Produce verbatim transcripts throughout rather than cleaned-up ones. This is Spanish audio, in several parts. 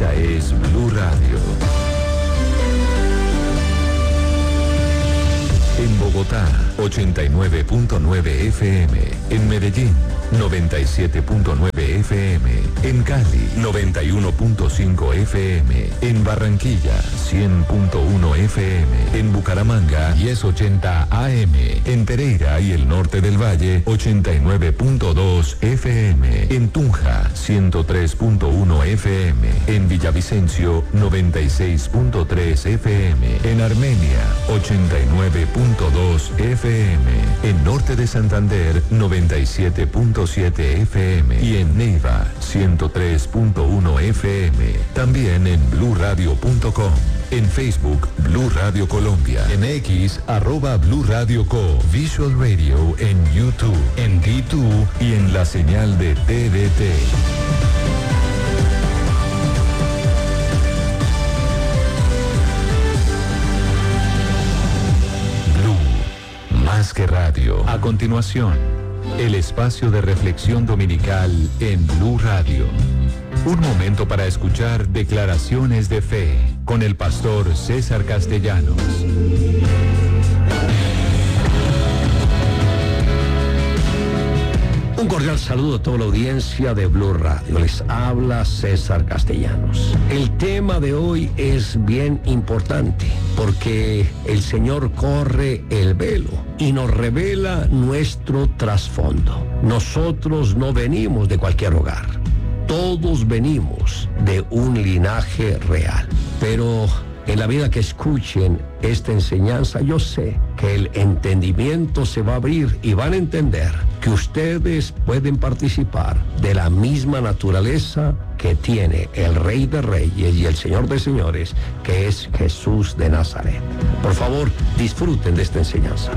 Esta es Blue Radio. En Bogotá, ochenta y nueve punto nueve F M. En Medellín, noventa y siete punto nueve F M. En Cali, noventa y uno punto cinco F M. En Barranquilla, cien punto uno F M. En Bucaramanga, mil ochenta A M. En Pereira y el norte del Valle, ochenta y nueve punto dos F M. En Tunja, ciento tres punto uno F M. En Villavicencio, noventa y seis punto tres F M. En Armenia, ochenta y nueve punto dos F M. En Norte de Santander, noventa y siete punto siete F M. Y en Neiva, ciento tres punto uno F M. También en blue radio punto com. En Facebook, Blue Radio Colombia. En X, arroba Blue Radio Co. Visual Radio en YouTube, en D dos y en la señal de T D T. Blue, más que radio. A continuación, el espacio de reflexión dominical en Blue Radio. Un momento para escuchar declaraciones de fe con el pastor César Castellanos. Un cordial saludo a toda la audiencia de Blue Radio. Les habla César Castellanos. El tema de hoy es bien importante porque el Señor corre el velo y nos revela nuestro trasfondo. Nosotros no venimos de cualquier hogar. Todos venimos de un linaje real. Pero en la vida que escuchen esta enseñanza, yo sé que el entendimiento se va a abrir y van a entender que ustedes pueden participar de la misma naturaleza que tiene el Rey de Reyes y el Señor de Señores, que es Jesús de Nazaret. Por favor, disfruten de esta enseñanza.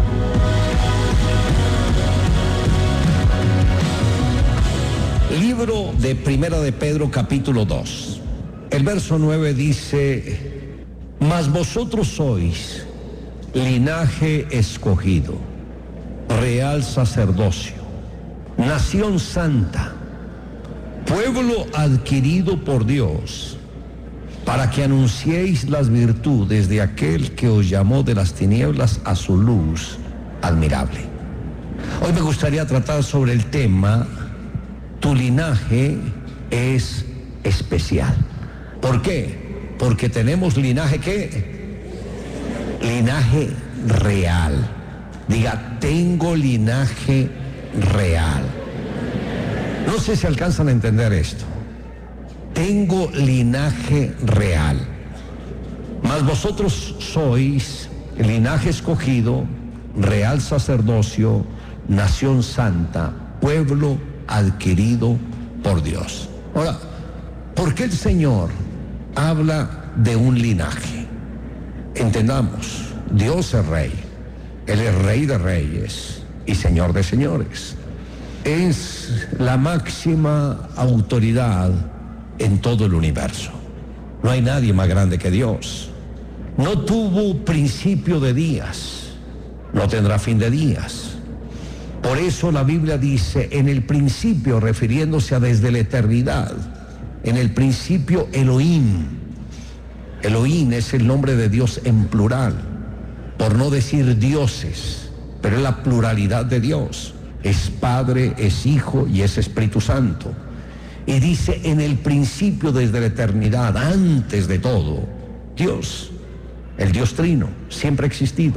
Libro de Primera de Pedro, capítulo dos. El verso nueve dice: mas vosotros sois linaje escogido, real sacerdocio, nación santa, pueblo adquirido por Dios, para que anunciéis las virtudes de aquel que os llamó de las tinieblas a su luz admirable. Hoy me gustaría tratar sobre el tema: tu linaje es especial. ¿Por qué? Porque tenemos linaje, ¿qué? Linaje real. Diga, tengo linaje real. No sé si alcanzan a entender esto. Tengo linaje real. Mas vosotros sois linaje escogido, real sacerdocio, nación santa, pueblo adquirido por Dios. Ahora, ¿por qué el Señor habla de un linaje? Entendamos, Dios es Rey. Él es Rey de Reyes y Señor de Señores. Es la máxima autoridad en todo el universo. No hay nadie más grande que Dios. No tuvo principio de días, no tendrá fin de días. Por eso la Biblia dice, en el principio, refiriéndose a desde la eternidad, en el principio Elohim. Elohim es el nombre de Dios en plural, por no decir dioses, pero es la pluralidad de Dios. Es Padre, es Hijo y es Espíritu Santo. Y dice, en el principio, desde la eternidad, antes de todo, Dios, el Dios Trino, siempre ha existido.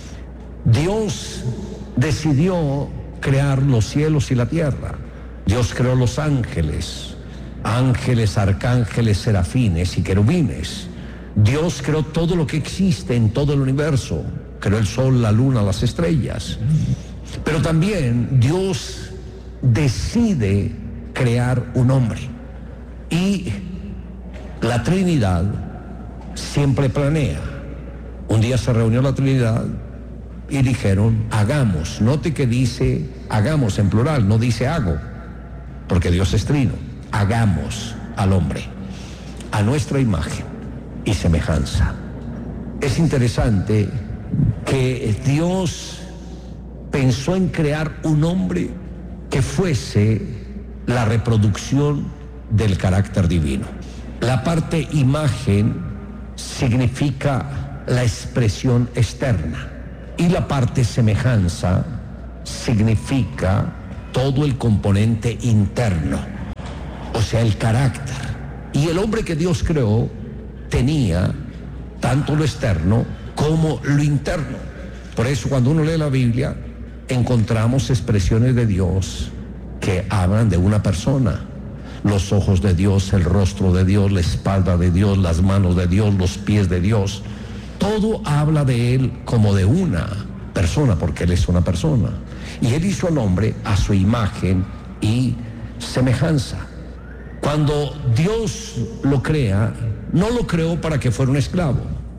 Dios decidió crear los cielos y la tierra. Dios creó los ángeles, ángeles, arcángeles, serafines y querubines. Dios creó todo lo que existe en todo el universo. Creó el sol, la luna, las estrellas. Pero también Dios decide crear un hombre. Y la Trinidad siempre planea. Un día se reunió la Trinidad y dijeron, hagamos. Note que dice hagamos en plural, no dice hago, porque Dios es trino. Hagamos al hombre a nuestra imagen y semejanza. Es interesante que Dios pensó en crear un hombre que fuese la reproducción del carácter divino. La parte imagen significa la expresión externa y la parte semejanza significa todo el componente interno, o sea, el carácter. Y el hombre que Dios creó tenía tanto lo externo como lo interno. Por eso cuando uno lee la Biblia encontramos expresiones de Dios que hablan de una persona. Los ojos de Dios, el rostro de Dios, la espalda de Dios, las manos de Dios, los pies de Dios. Todo habla de Él como de una persona, porque Él es una persona. Y Él hizo al hombre a su imagen y semejanza. Cuando Dios lo crea, no lo creó para que fuera un esclavo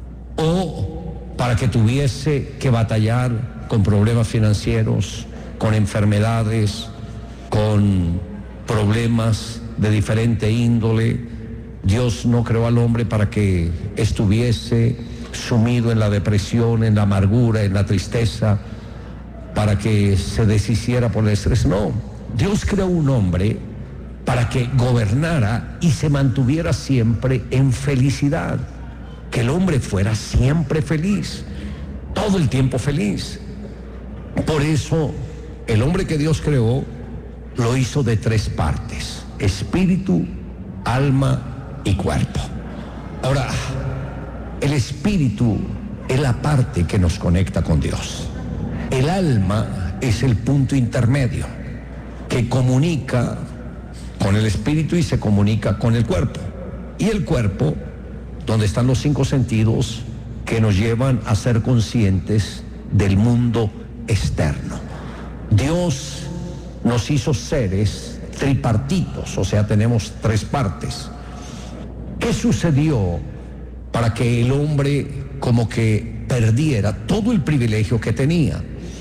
o para que tuviese que batallar con problemas financieros, con enfermedades, con problemas de diferente índole. Dios no creó al hombre para que estuviese sumido en la depresión, en la amargura, en la tristeza, para que se deshiciera por el estrés. No, Dios creó un hombre para que gobernara y se mantuviera siempre en felicidad, que el hombre fuera siempre feliz, todo el tiempo feliz. Por eso el hombre que Dios creó lo hizo de tres partes: espíritu, alma y cuerpo. Ahora, el espíritu es la parte que nos conecta con Dios. El alma es el punto intermedio que comunica con el espíritu y se comunica con el cuerpo. Y el cuerpo, donde están los cinco sentidos que nos llevan a ser conscientes del mundo externo. Dios nos hizo seres tripartitos, o sea, tenemos tres partes. ¿Qué sucedió para que el hombre como que perdiera todo el privilegio que tenía?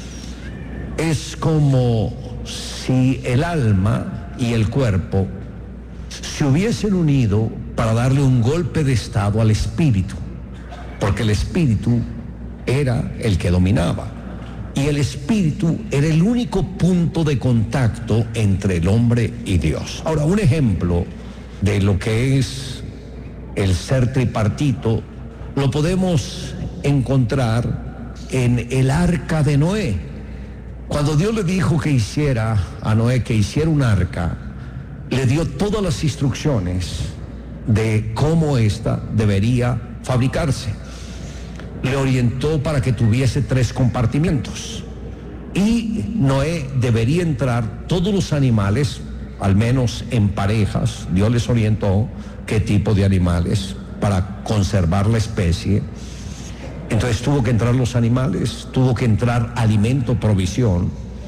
Es como si el alma y el cuerpo se hubiesen unido para darle un golpe de estado al espíritu, porque el espíritu era el que dominaba. Y el espíritu era el único punto de contacto entre el hombre y Dios. Ahora, un ejemplo de lo que es el ser tripartito lo podemos encontrar en el arca de Noé. Cuando Dios le dijo que hiciera a Noé que hiciera un arca, le dio todas las instrucciones de cómo ésta debería fabricarse. Le orientó para que tuviese tres compartimientos y Noé debería entrar todos los animales, al menos en parejas. Dios les orientó qué tipo de animales para conservar la especie. Entonces tuvo que entrar los animales, tuvo que entrar alimento, provisión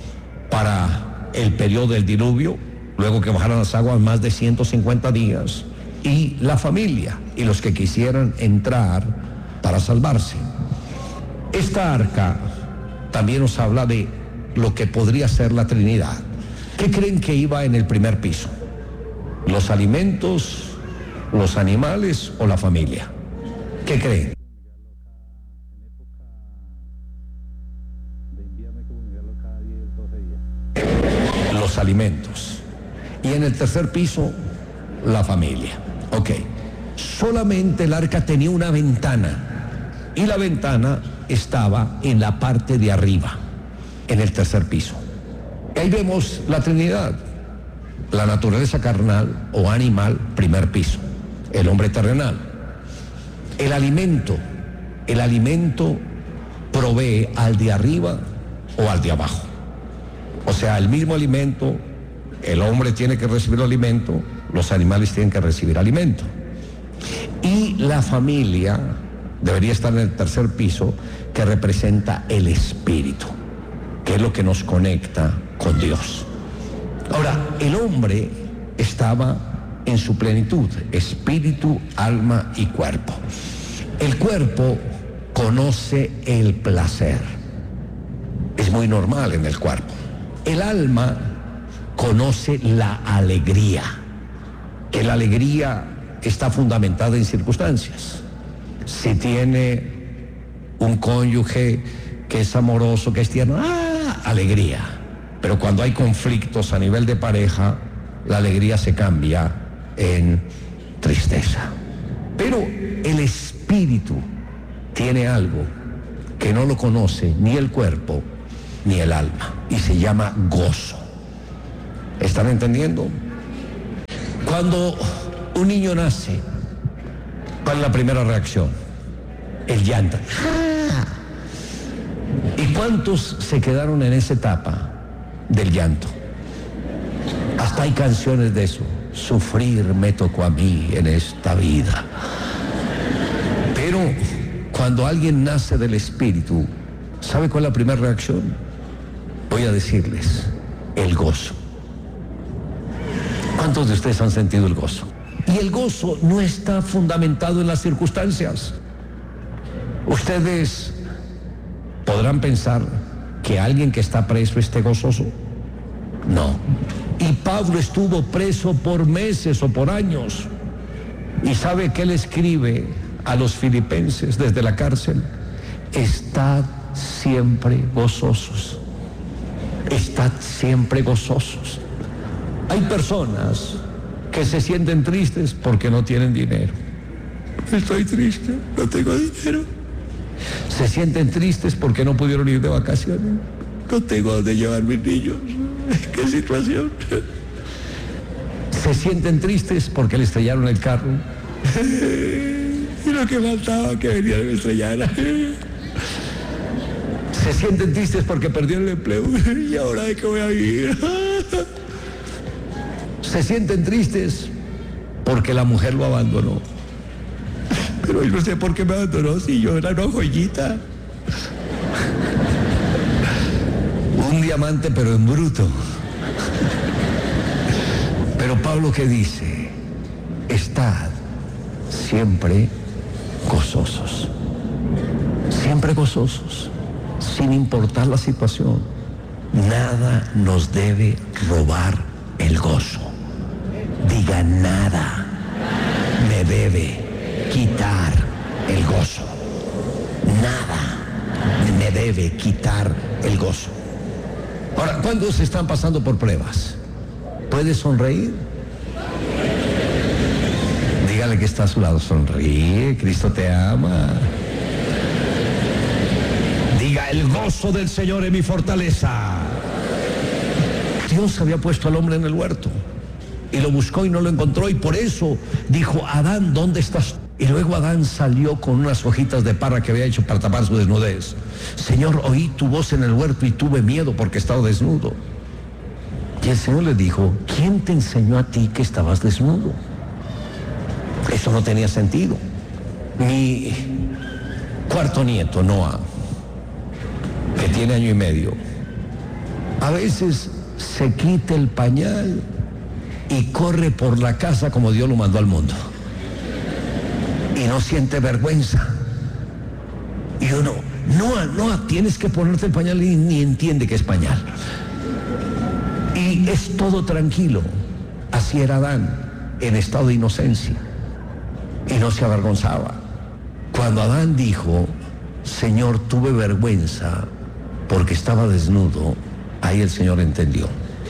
para el periodo del diluvio, luego que bajaran las aguas más de ciento cincuenta días, y la familia y los que quisieran entrar para salvarse. Esta arca también nos habla de lo que podría ser la Trinidad. ¿Qué creen que iba en el primer piso? ¿Los alimentos, los animales o la familia? ¿Qué creen? Los alimentos. Y en el tercer piso, la familia. Ok. Solamente el arca tenía una ventana y la ventana estaba en la parte de arriba, en el tercer piso. Y ahí vemos la Trinidad. La naturaleza carnal o animal, primer piso. El hombre terrenal. El alimento. El alimento provee al de arriba o al de abajo. O sea, el mismo alimento, el hombre tiene que recibir alimento, los animales tienen que recibir alimento. Y la familia debería estar en el tercer piso, que representa el espíritu, que es lo que nos conecta con Dios. Ahora, el hombre estaba en su plenitud, espíritu, alma y cuerpo. El cuerpo conoce el placer, es muy normal en el cuerpo. El alma conoce la alegría, que la alegría está fundamentada en circunstancias. Si tiene un cónyuge que es amoroso, que es tierno, ¡ah! Alegría. Pero cuando hay conflictos a nivel de pareja, la alegría se cambia en tristeza. Pero el espíritu tiene algo que no lo conoce ni el cuerpo ni el alma, y se llama gozo. ¿Están entendiendo? Cuando un niño nace, ¿cuál es la primera reacción? El llanto. ¿Y cuántos se quedaron en esa etapa del llanto? Hasta hay canciones de eso. Sufrir me tocó a mí en esta vida. Pero cuando alguien nace del Espíritu, ¿sabe cuál es la primera reacción? Voy a decirles, el gozo. ¿Cuántos de ustedes han sentido el gozo? Y el gozo no está fundamentado en las circunstancias. Ustedes podrán pensar que alguien que está preso esté gozoso. No. Y Pablo estuvo preso por meses o por años. ¿Y sabe qué le escribe a los filipenses desde la cárcel? Estad siempre gozosos. Estad siempre gozosos. Hay personas que se sienten tristes porque no tienen dinero. Estoy triste, no tengo dinero. Se sienten tristes porque no pudieron ir de vacaciones. No tengo dónde llevar mis niños. ¿Qué situación? Se sienten tristes porque le estrellaron el carro. Y lo que faltaba que venía de estrellara. Se sienten tristes porque perdieron el empleo. ¿Y ahora de qué voy a vivir? Se sienten tristes porque la mujer lo abandonó. Pero yo no sé por qué me abandonó si yo era una joyita. Un diamante pero en bruto. Pero Pablo, ¿qué dice? Estad siempre gozosos. Siempre gozosos. Sin importar la situación. Nada nos debe robar el gozo. Diga, nada me debe quitar el gozo. Nada me debe quitar el gozo. Ahora, ¿cuántos están pasando por pruebas? ¿Puedes sonreír? Dígale que está a su lado, sonríe, Cristo te ama. Diga, el gozo del Señor es mi fortaleza. Dios había puesto al hombre en el huerto y lo buscó y no lo encontró, y por eso dijo, Adán, ¿dónde estás? Y luego Adán salió con unas hojitas de parra que había hecho para tapar su desnudez. Señor, oí tu voz en el huerto y tuve miedo porque estaba desnudo. Y el Señor le dijo, ¿quién te enseñó a ti que estabas desnudo? Eso no tenía sentido. Mi cuarto nieto, Noah, que tiene año y medio, a veces se quita el pañal y corre por la casa como Dios lo mandó al mundo. Y no siente vergüenza. Y uno, no, no, tienes que ponerte el pañal, y ni entiende que es pañal. Y es todo tranquilo. Así era Adán, en estado de inocencia. Y no se avergonzaba. Cuando Adán dijo, Señor, tuve vergüenza porque estaba desnudo, ahí el Señor entendió.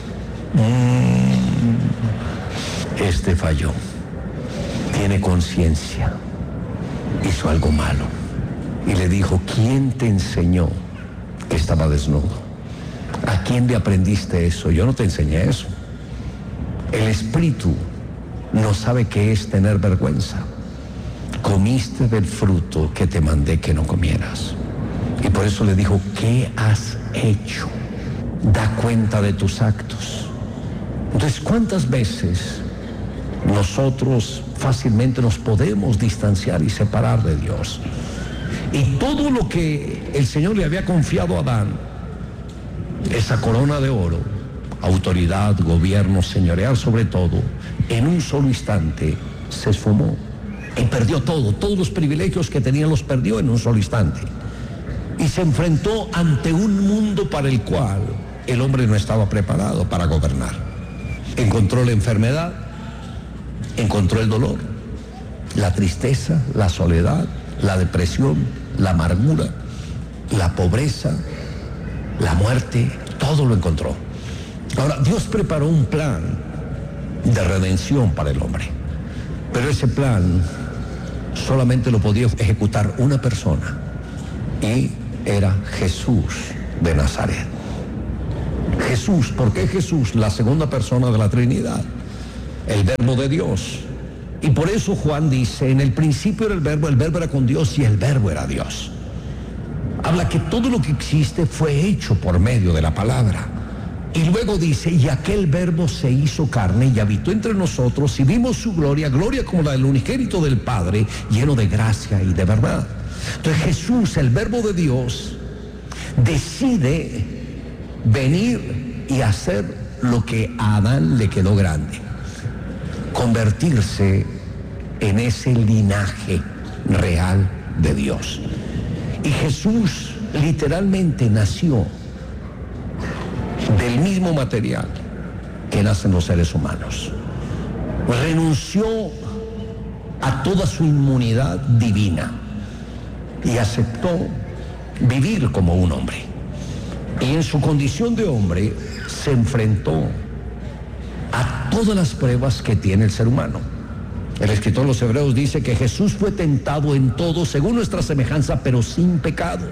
Mm, este falló. Tiene conciencia. Hizo algo malo. Y le dijo, ¿quién te enseñó que estaba desnudo? ¿A quién le aprendiste eso? Yo no te enseñé eso. El espíritu no sabe qué es tener vergüenza. Comiste del fruto que te mandé que no comieras. Y por eso le dijo, ¿qué has hecho? Da cuenta de tus actos. Entonces, ¿cuántas veces nosotros fácilmente nos podemos distanciar y separar de Dios? Y todo lo que el Señor le había confiado a Adán, esa corona de oro, autoridad, gobierno, señorear sobre todo, en un solo instante se esfumó y perdió todo. Todos los privilegios que tenía los perdió en un solo instante. Y se enfrentó ante un mundo para el cual el hombre no estaba preparado para gobernar. Encontró la enfermedad, encontró el dolor, la tristeza, la soledad, la depresión, la amargura, la pobreza, la muerte, todo lo encontró. Ahora, Dios preparó un plan de redención para el hombre. Pero ese plan solamente lo podía ejecutar una persona, y era Jesús de Nazaret. Jesús, ¿por qué Jesús? La segunda persona de la Trinidad, el Verbo de Dios. Y por eso Juan dice, en el principio era el Verbo, el Verbo era con Dios y el Verbo era Dios. Habla que todo lo que existe fue hecho por medio de la palabra. Y luego dice, y aquel Verbo se hizo carne y habitó entre nosotros y vimos su gloria, gloria como la del unigénito del Padre, lleno de gracia y de verdad. Entonces Jesús, el Verbo de Dios, decide venir y hacer lo que a Adán le quedó grande: convertirse en ese linaje real de Dios. Y Jesús literalmente nació del mismo material que nacen los seres humanos. Renunció a toda su inmunidad divina y aceptó vivir como un hombre. Y en su condición de hombre se enfrentó a todas las pruebas que tiene el ser humano. El escritor de los Hebreos dice que Jesús fue tentado en todo según nuestra semejanza, pero sin pecado.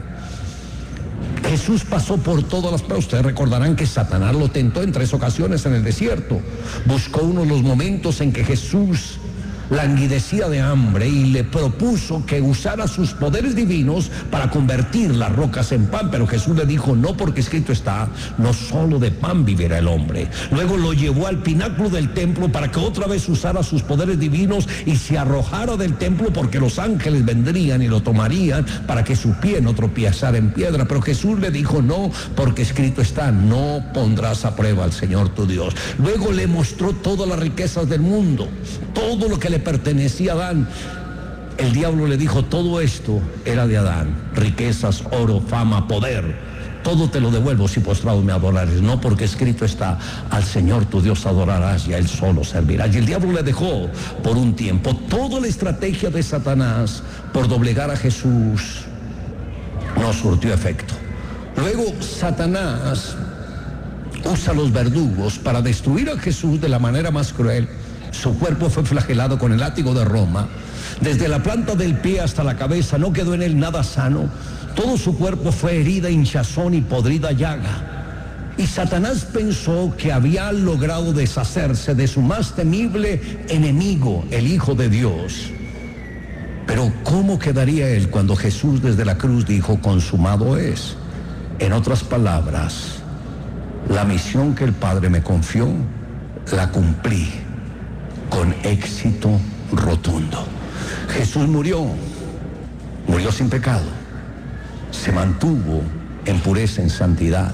Jesús pasó por todas las pruebas. Ustedes recordarán que Satanás lo tentó en tres ocasiones en el desierto. Buscó uno de los momentos en que Jesús languidecía de hambre y le propuso que usara sus poderes divinos para convertir las rocas en pan, pero Jesús le dijo, no, porque escrito está, no solo de pan vivirá el hombre. Luego lo llevó al pináculo del templo para que otra vez usara sus poderes divinos y se arrojara del templo, porque los ángeles vendrían y lo tomarían para que su pie no tropezara en piedra. Pero Jesús le dijo, no, porque escrito está, no pondrás a prueba al Señor tu Dios. Luego le mostró todas las riquezas del mundo, todo lo que le pertenecía a Adán. El diablo le dijo, todo esto era de Adán: riquezas, oro, fama, poder, todo te lo devuelvo si postrado me adorares. No, porque escrito está, al Señor tu Dios adorarás y a Él solo servirás. Y el diablo le dejó por un tiempo. Toda la estrategia de Satanás por doblegar a Jesús no surtió efecto. Luego Satanás usa los verdugos para destruir a Jesús de la manera más cruel. Su cuerpo fue flagelado con el látigo de Roma. Desde la planta del pie hasta la cabeza no quedó en él nada sano. Todo su cuerpo fue herida, hinchazón y podrida llaga. Y Satanás pensó que había logrado deshacerse de su más temible enemigo, el Hijo de Dios. Pero ¿cómo quedaría él cuando Jesús desde la cruz dijo, consumado es? En otras palabras, la misión que el Padre me confió, la cumplí con éxito rotundo. Jesús murió, murió sin pecado, se mantuvo en pureza, en santidad,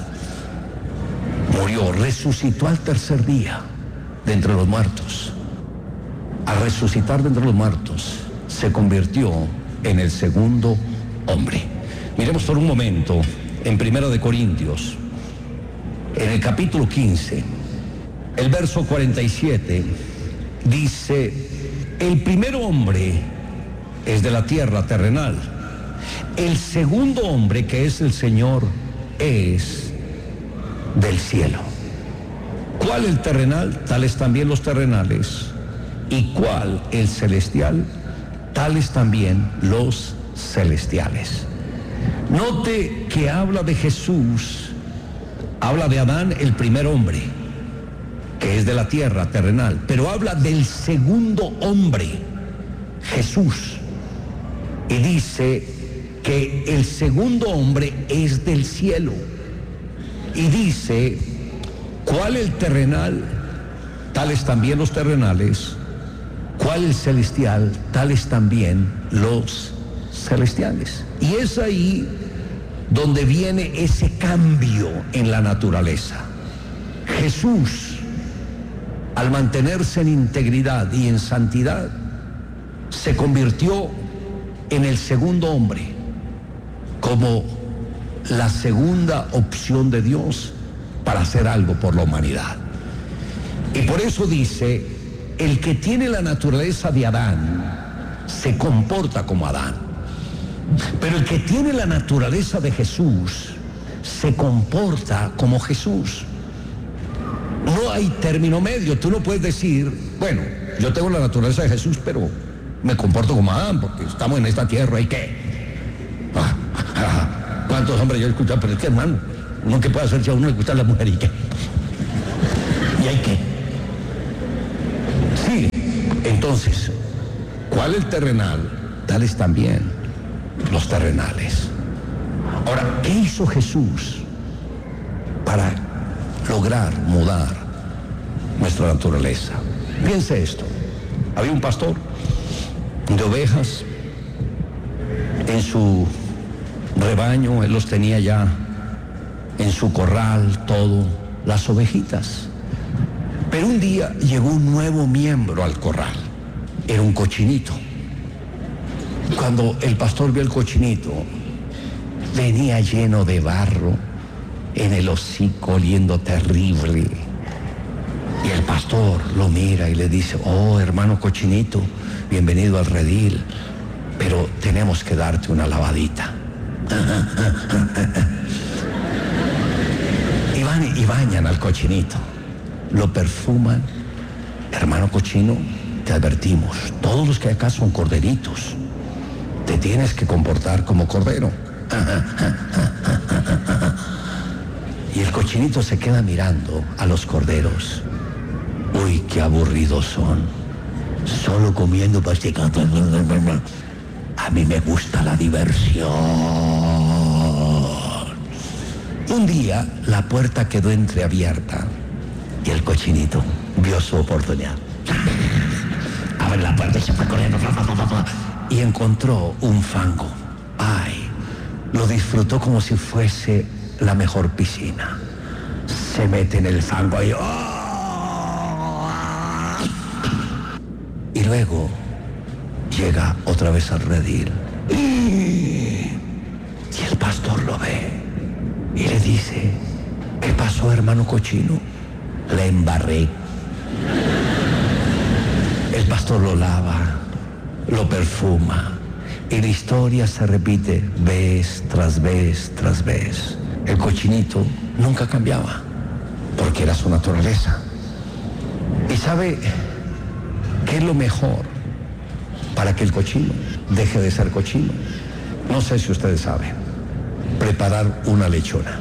murió, resucitó al tercer día de entre los muertos. Al resucitar de entre los muertos, se convirtió en el segundo hombre. Miremos por un momento en Primera de Corintios, en el capítulo quince, el verso cuarenta y siete, dice, el primer hombre es de la tierra terrenal, el segundo hombre, que es el Señor, es del cielo. ¿Cuál el terrenal? Tales también los terrenales. ¿Y cuál el celestial? Tales también los celestiales. Note que habla de Jesús, habla de Adán, el primer hombre, que es de la tierra terrenal, pero habla del segundo hombre, Jesús, y dice que el segundo hombre es del cielo, y dice, ¿cuál el terrenal? Tales también los terrenales. ¿Cuál el celestial? Tales también los celestiales. Y es ahí donde viene ese cambio en la naturaleza. Jesús, al mantenerse en integridad y en santidad, se convirtió en el segundo hombre, como la segunda opción de Dios para hacer algo por la humanidad. Y por eso dice, el que tiene la naturaleza de Adán se comporta como Adán, pero el que tiene la naturaleza de Jesús se comporta como Jesús. No hay término medio. Tú no puedes decir, bueno, yo tengo la naturaleza de Jesús, pero me comporto como Adán, porque estamos en esta tierra y qué. Ah, ah, ¿Cuántos hombres yo he escuchado? Pero es que, hermano, uno que puede hacer si a uno le gustan las mujeres y qué. ¿Y hay qué? Sí, entonces, ¿cuál es el terrenal? Tales también los terrenales. Ahora, ¿qué hizo Jesús para lograr mudar nuestra naturaleza? Piense esto. Había un pastor de ovejas en su rebaño, él los tenía ya en su corral, todo, las ovejitas. Pero un día llegó un nuevo miembro al corral, era un cochinito. Cuando el pastor vio el cochinito, venía lleno de barro, en el hocico, oliendo terrible. Y el pastor lo mira y le dice, oh, hermano cochinito, bienvenido al redil, pero tenemos que darte una lavadita. Y van y bañan al cochinito, lo perfuman. Hermano cochino, te advertimos, todos los que acá son corderitos, te tienes que comportar como cordero. Y el cochinito se queda mirando a los corderos. Uy, qué aburridos son. Solo comiendo pasticatas. A mí me gusta la diversión. Un día la puerta quedó entreabierta y el cochinito vio su oportunidad. Abre la puerta y se fue corriendo. Y encontró un fango. Ay, lo disfrutó como si fuese la mejor piscina. Se mete en el fango y ¡oh! Y luego llega otra vez al redil. Y el pastor lo ve y le dice, ¿qué pasó, hermano cochino? Le embarré. El pastor lo lava, lo perfuma y la historia se repite vez tras vez tras vez. El cochinito nunca cambiaba porque era su naturaleza. ¿Y sabe qué es lo mejor para que el cochino deje de ser cochino? No sé si ustedes saben. Preparar una lechona.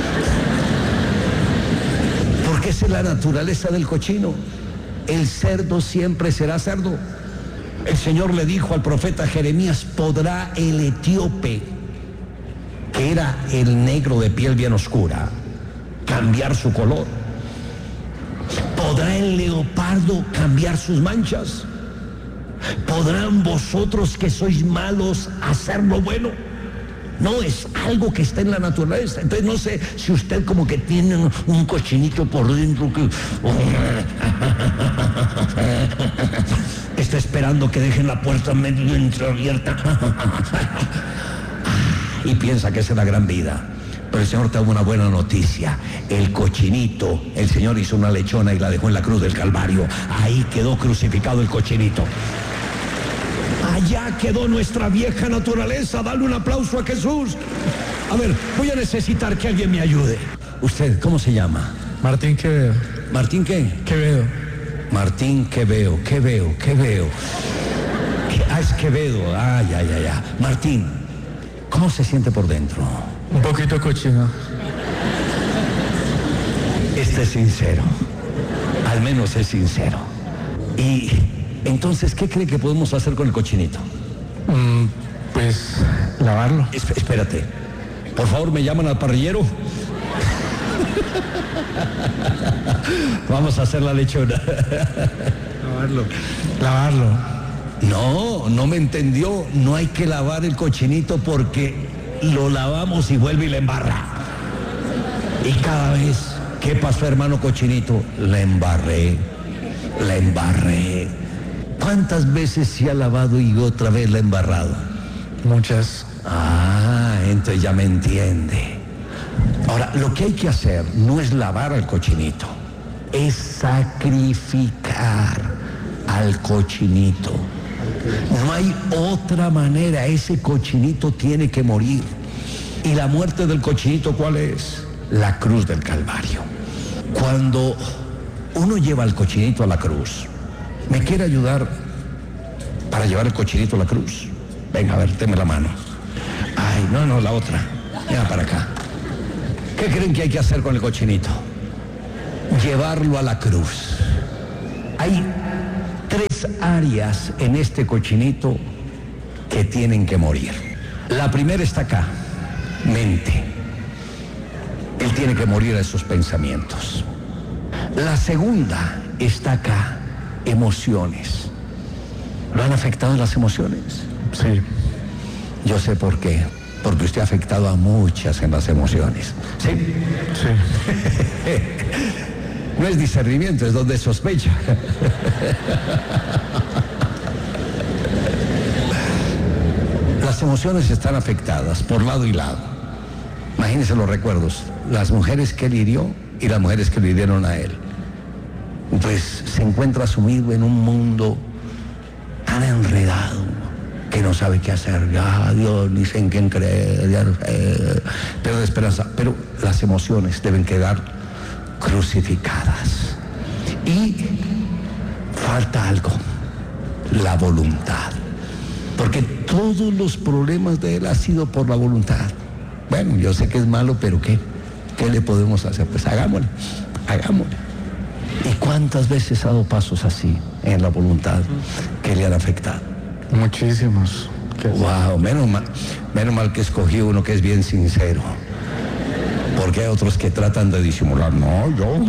Porque esa es la naturaleza del cochino. El cerdo siempre será cerdo. El Señor le dijo al profeta Jeremías, ¿podrá el etíope, que era el negro de piel bien oscura, cambiar su color? ¿Podrá el leopardo cambiar sus manchas? ¿Podrán vosotros que sois malos hacer lo bueno? No, es algo que está en la naturaleza. Entonces no sé si usted como que tiene un, un cochinito por dentro que oh, está esperando que dejen la puerta medio entreabierta y piensa que esa es la gran vida. Pero el Señor te da una buena noticia. El cochinito, el Señor hizo una lechona y la dejó en la cruz del Calvario. Ahí quedó crucificado el cochinito. Allá quedó nuestra vieja naturaleza. Dale un aplauso a Jesús. A ver, voy a necesitar que alguien me ayude. ¿Usted cómo se llama? Martín Quevedo. ¿Martín qué? Quevedo. Martín Quevedo, Quevedo, Quevedo. Ah, es Quevedo. Ah, ya, ya, ya. Martín, ¿cómo se siente por dentro? Un poquito cochino. Este es sincero. Al menos es sincero. Y entonces, ¿qué cree que podemos hacer con el cochinito? Mm, pues lavarlo. Es, espérate. Por favor, me llaman al parrillero. Vamos a hacer la lechona. Lavarlo. Lavarlo. No, no me entendió. No hay que lavar el cochinito porque lo lavamos y vuelve y le embarra. Y cada vez, ¿qué pasó, hermano cochinito? La embarré, la embarré. ¿Cuántas veces se ha lavado y otra vez la ha embarrado? Muchas. Ah, entonces ya me entiende. Ahora, lo que hay que hacer no es lavar al cochinito, es sacrificar al cochinito. No hay otra manera, ese cochinito tiene que morir. ¿Y la muerte del cochinito cuál es? La cruz del Calvario. Cuando uno lleva al cochinito a la cruz. ¿Me quiere ayudar para llevar el cochinito a la cruz? Venga, a ver, deme la mano. Ay, no, no, la otra. Venga para acá. ¿Qué creen que hay que hacer con el cochinito? Llevarlo a la cruz. Hay tres áreas en este cochinito que tienen que morir. La primera está acá, mente. Él tiene que morir a esos pensamientos. La segunda está acá, emociones. ¿Lo han afectado las emociones? Sí. Yo sé por qué. Porque usted ha afectado a muchas en las emociones. ¿Sí? Sí. No es discernimiento, es donde sospecha. Las emociones están afectadas por lado y lado. Imagínense los recuerdos. Las mujeres que él hirió y las mujeres que le hirieron a él. Pues se encuentra sumido en un mundo tan enredado que no sabe qué hacer. Ya, Dios, ni sé en quién creer, ya no sé. Pero de esperanza. Pero las emociones deben quedar crucificadas. Y falta algo, la voluntad. Porque todos los problemas de él han sido por la voluntad. Bueno, yo sé que es malo, pero ¿qué? ¿Qué le podemos hacer? Pues hagámosle, hagámosle. ¿Y cuántas veces ha dado pasos así en la voluntad que le han afectado? Muchísimos. Wow, menos mal, menos mal que escogí uno que es bien sincero. Porque hay otros que tratan de disimular. No, yo.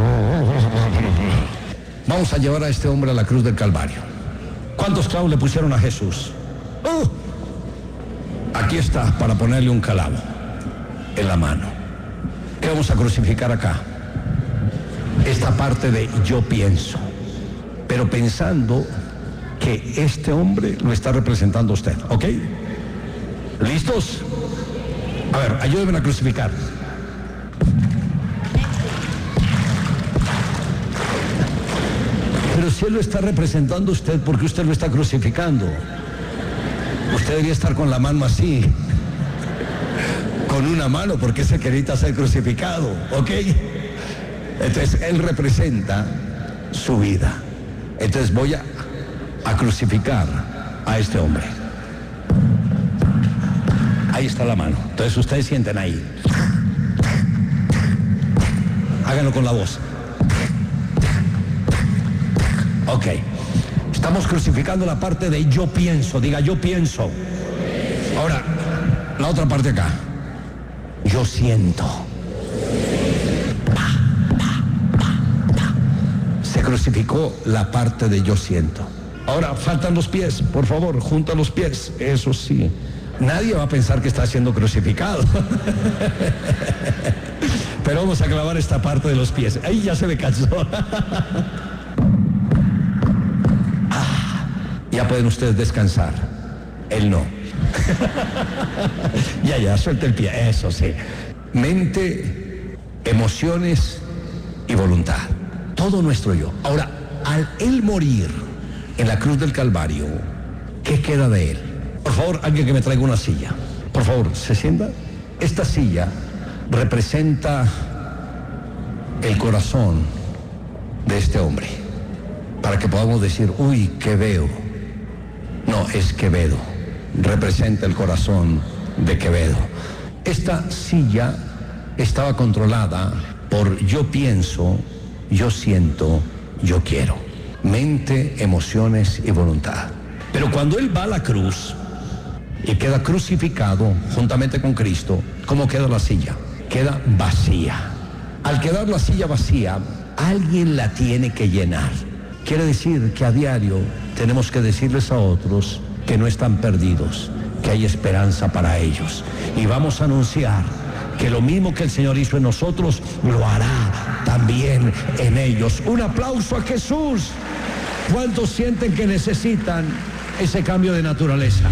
Vamos a llevar a este hombre a la cruz del Calvario. ¿Cuántos clavos le pusieron a Jesús? Uh, aquí está, para ponerle un clavo en la mano. ¿Qué vamos a crucificar acá? Esta parte de yo pienso, pero pensando que este hombre lo está representando usted, ¿ok? ¿Listos? A ver, ayúdenme a crucificar. Pero si él lo está representando usted, ¿por qué usted lo está crucificando? Usted debería estar con la mano así, con una mano, porque se quería ser crucificado, ¿ok? Entonces él representa su vida. Entonces voy a, a crucificar a este hombre. Ahí está la mano. Entonces ustedes sienten ahí. Háganlo con la voz. Ok. Estamos crucificando la parte de yo pienso. Diga, yo pienso. Ahora, la otra parte acá. Yo siento. Se crucificó la parte de yo siento. Ahora faltan los pies, por favor, junta los pies. Eso sí. Nadie va a pensar que está siendo crucificado. Pero vamos a clavar esta parte de los pies. Ahí ya se me cansó. Ah, ya pueden ustedes descansar. Él no. Ya, ya, suelta el pie. Eso sí. Mente, emociones y voluntad. Todo nuestro yo. Ahora, al él morir en la cruz del Calvario, ¿qué queda de él? Por favor, alguien que me traiga una silla. Por favor, ¿se sienta? Esta silla representa el corazón de este hombre. Para que podamos decir, uy, ¿qué veo? No, es Quevedo. Representa el corazón de Quevedo. Esta silla estaba controlada por yo pienso, yo siento, yo quiero. Mente, emociones y voluntad. Pero cuando él va a la cruz y queda crucificado juntamente con Cristo, ¿cómo queda la silla? Queda vacía. Al quedar la silla vacía, alguien la tiene que llenar. Quiere decir que a diario tenemos que decirles a otros que no están perdidos, que hay esperanza para ellos. Y vamos a anunciar que lo mismo que el Señor hizo en nosotros, lo hará también en ellos. Un aplauso a Jesús. ¿Cuántos sienten que necesitan ese cambio de naturaleza?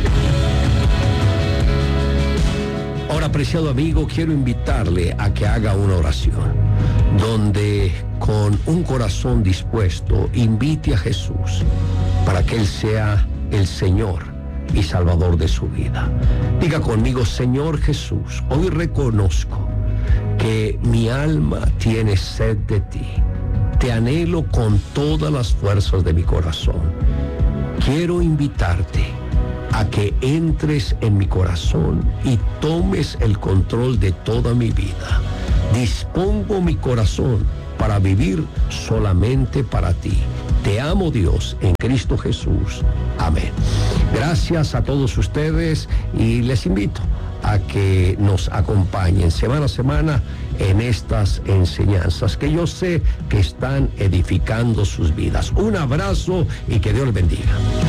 Ahora, apreciado amigo, quiero invitarle a que haga una oración donde con un corazón dispuesto invite a Jesús para que Él sea el Señor y Salvador de su vida. Diga conmigo, Señor Jesús, hoy reconozco que mi alma tiene sed de ti. Te anhelo con todas las fuerzas de mi corazón. Quiero invitarte a que entres en mi corazón y tomes el control de toda mi vida. Dispongo mi corazón para vivir solamente para ti. Te amo, Dios, en Cristo Jesús. Amén. Gracias a todos ustedes y les invito a que nos acompañen semana a semana en estas enseñanzas que yo sé que están edificando sus vidas. Un abrazo y que Dios les bendiga.